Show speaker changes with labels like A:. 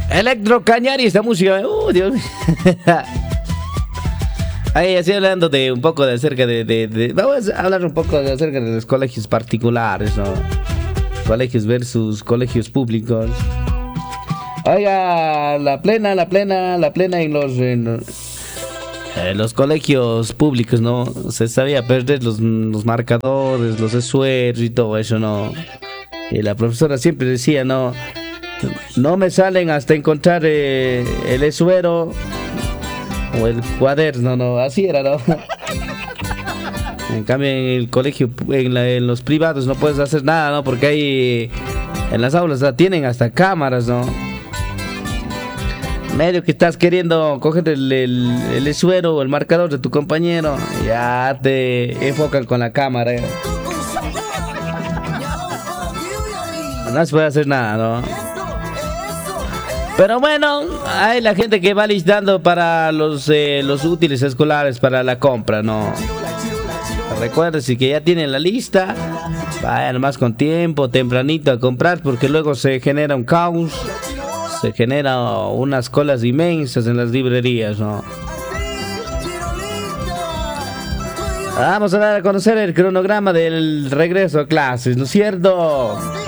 A: Electro Cañari, esta música. Dios mío. Ahí así hablando de un poco de acerca vamos a hablar un poco de acerca de los colegios particulares, ¿no? Colegios versus colegios públicos. Oiga, la plena en los colegios públicos, ¿no? Se sabía perder los marcadores, los esfuerzos y todo eso, ¿no? Y la profesora siempre decía, no me salen hasta encontrar el esfuero o el cuaderno, ¿no? Así era, ¿no? En cambio, en el colegio, en los privados no puedes hacer nada, ¿no? Porque ahí en las aulas tienen hasta cámaras, ¿no? Medio que estás queriendo coger el esfuero o el marcador de tu compañero, ya te enfocan con la cámara. No se puede hacer nada, ¿no? Pero bueno, hay la gente que va listando para los útiles escolares para la compra, ¿no? Recuerden, si que ya tienen la lista, vayan más con tiempo, tempranito a comprar, porque luego se genera un caos, se genera unas colas inmensas en las librerías, ¿no? Vamos a dar a conocer el cronograma del regreso a clases, ¿no es cierto?